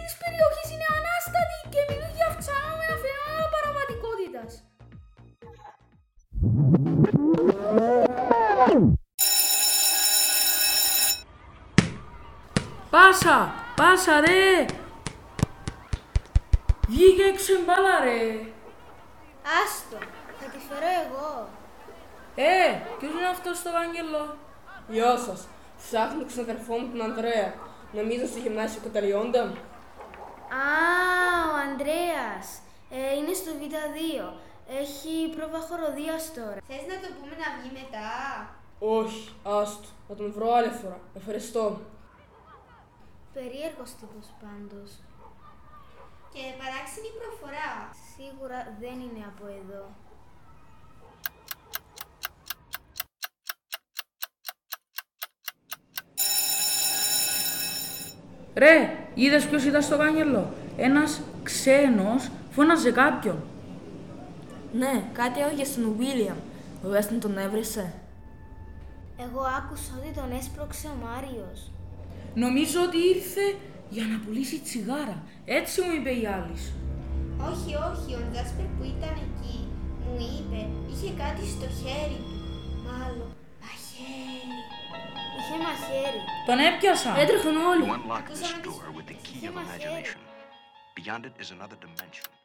της περιοχής είναι ανάστατη και μιλούν για αυξανόμενα φαινόμενα παραβατικότητας. Πάσα ρε! Βγήκε έξω η μπάλα ρε! Άστο, θα τη φέρω εγώ. Ποιος είναι αυτός στο Άγγελο? Γεια σας. Ψάχνω τον ξαδερφό μου τον Ανδρέα. Νομίζω ότι είχε μέσα καταλλιόντα. Α, ο Ανδρέας. Είναι στο Β2. Έχει πρόβα χοροδίας τώρα. Θες να το πούμε να βγει μετά? Όχι, άστο. Θα τον βρω άλλη φορά. Ευχαριστώ. Περίεργος τύπος πάντως. Και παράξενη προφορά. Σίγουρα δεν είναι από εδώ. Ρε, είδες ποιος ήταν στο Άγγελο? Ένας ξένος φώναζε κάποιον. Ναι, κάτι έλεγε στον Βίλιαμ. Ο Βέστον τον έβρισε. Εγώ άκουσα ότι τον έσπρωξε ο Μάριος. Νομίζω ότι ήρθε για να πουλήσει τσιγάρα. Έτσι μου είπε η Άλις. Όχι, ο Τζάσπερ που ήταν εκεί μου είπε, είχε κάτι στο χέρι του. Μάλλον, μαχαίρι. Είχε μαχαίρι. Τον έπιασα. Έτρεχαν όλοι. You unlock this Ακούσαμε τις door with the φωνές. key Είχε of μαχαίρι. imagination. Beyond it is another dimension.